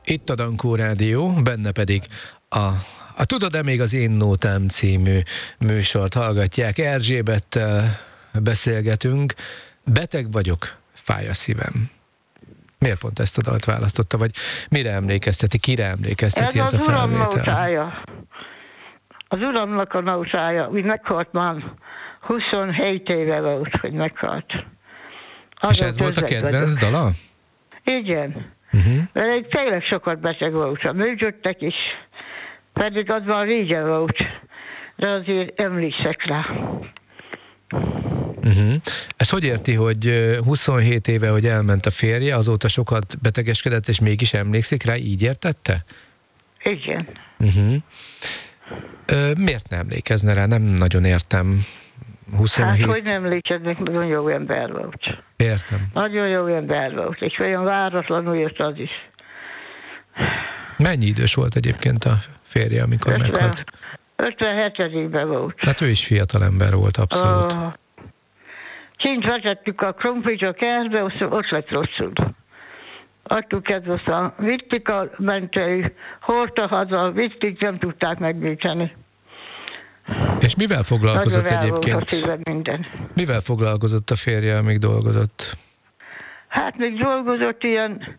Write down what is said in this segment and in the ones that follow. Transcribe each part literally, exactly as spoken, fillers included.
Itt a Dankó Rádió, benne pedig a, a Tudod-e még az én nótám című műsort hallgatják. Erzsébettel beszélgetünk. Beteg vagyok, fáj a szívem. Miért pont ezt a dalt választotta, vagy mire emlékezteti, kire emlékezteti ez, ez a felvétel? Az uramnak a nótája, úgy meghalt már huszonhét éve volt, hogy meghalt. Az és ez volt a kedvenc vagyok. Dala? Igen. Uh-huh. Mert egy tényleg sokat beteg voltam. Működtek is, pedig az már régen volt, de azért emlékszek rá. Uh-huh. Ez hogy érti, hogy huszonhét éve, hogy elment a férje, azóta sokat betegeskedett, és mégis emlékszik rá, így értette? Igen. Uh-huh. Ö, miért nem emlékezne rá? Nem nagyon értem. huszonhét... Hát, hogy nem emlékeznek, nagyon jó ember volt. Értem. Nagyon jó ember volt, és olyan váratlanul jött az is. Mennyi idős volt egyébként a férje, amikor ötven, meghalt? ötvenhetedikben volt. Hát ő is fiatal ember volt, abszolút. A... Kint vetettük a krumplit a kertbe, ott lett rosszul. Adtuk ezt, aztán vitték a mentői, hordta haza, vitték, nem tudták megvéteni. És mivel foglalkozott nagyon egyébként? Minden. Mivel foglalkozott a férje, amíg dolgozott? Hát még dolgozott ilyen...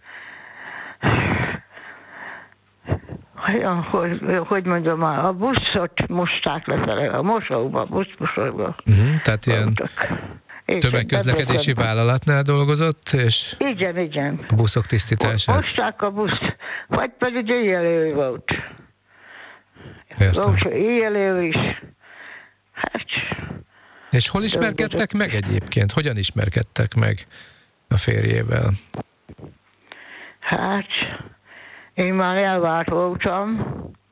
Olyan, hogy, hogy mondjam már, a buszot mosták lefele, a mosóba, buszmosóba. Uh-huh, tehát ilyen tömegközlekedési vállalatnál dolgozott, és igen, igen. A buszok tisztítását. Mosták a buszt, vagy pedig éjjelő volt. Értem. Volt éjjelő is. Hát... És hol ismerkedtek meg egyébként? Hogyan ismerkedtek meg a férjével? Hát... Én már elvárt voltam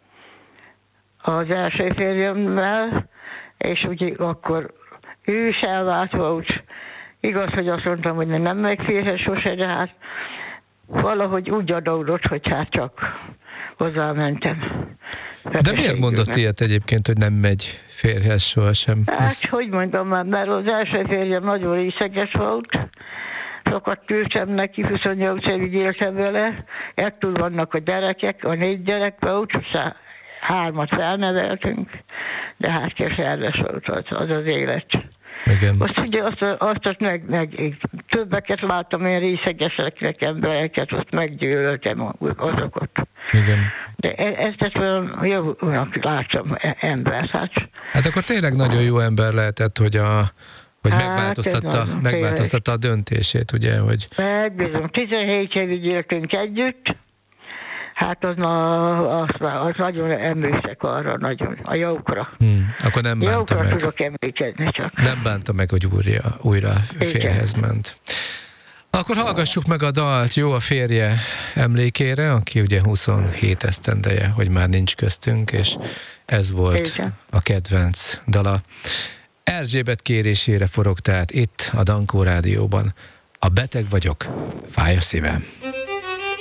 az első férjemmel, és úgy akkor ő is elvárt volt. Igaz, hogy azt mondtam, hogy nem megférhet sose, de hát valahogy úgy adódott, hogy hát csak hozzámentem. De miért mondott ilyet egyébként, hogy nem megy férjhez sohasem? Hát, Ez... hogy mondom már, mert az első férjem nagyon részeges volt, sokat tűrtem neki, huszonnyolc évig éltem vele, ettől vannak a gyerekek, a négy gyerek volt, hármat felneveltünk, de hát keserves volt az az, az élet. Igen. Azt ugye azt, azt, azt meg, meg, többeket láttam, én részegeseknek embereket, azt meggyűlöltem azokat. Igen. De ezt, ezt olyan jónak láttam embert. Hát. hát akkor tényleg nagyon jó ember lehetett, hogy a hogy hát, megváltoztatta, megváltoztatta a döntését, ugye, hogy... Megbízom, tizenhét évig éltünk együtt, hát az, az, az nagyon emlékszek arra, nagyon, a jókra. Hmm, akkor nem bánta jókra meg. tudok emlékezni csak. Nem bánta meg, hogy újra, újra férjhez ment. Akkor hallgassuk meg a dalt, jó, a férje emlékére, aki ugye huszonhét esztendeje, hogy már nincs köztünk, és ez volt igen. A kedvenc dala. Erzsébet kérésére forog tehát itt a Dankó Rádióban. A beteg vagyok, fáj a szívem.